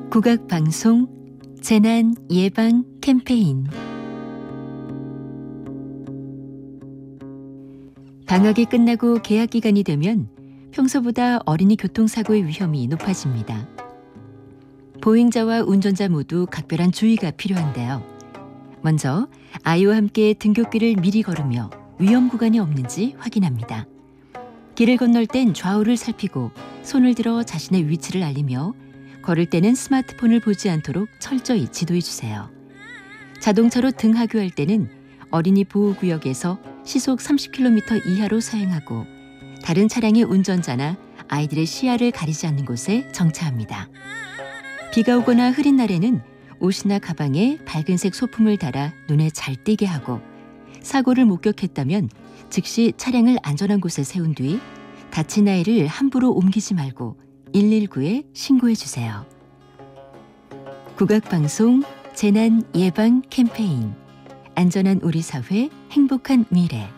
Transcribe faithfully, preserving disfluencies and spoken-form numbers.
국악방송 재난 예방 캠페인. 방학이 끝나고 개학 기간이 되면 평소보다 어린이 교통사고의 위험이 높아집니다. 보행자와 운전자 모두 각별한 주의가 필요한데요. 먼저 아이와 함께 등굣길을 미리 걸으며 위험 구간이 없는지 확인합니다. 길을 건널 땐 좌우를 살피고 손을 들어 자신의 위치를 알리며 걸을 때는 스마트폰을 보지 않도록 철저히 지도해 주세요. 자동차로 등하교할 때는 어린이 보호구역에서 시속 삼십 킬로미터 이하로 서행하고 다른 차량의 운전자나 아이들의 시야를 가리지 않는 곳에 정차합니다. 비가 오거나 흐린 날에는 옷이나 가방에 밝은색 소품을 달아 눈에 잘 띄게 하고 사고를 목격했다면 즉시 차량을 안전한 곳에 세운 뒤 다친 아이를 함부로 옮기지 말고 일일구에 신고해 주세요. 국악방송 재난 예방 캠페인. 안전한 우리 사회, 행복한 미래.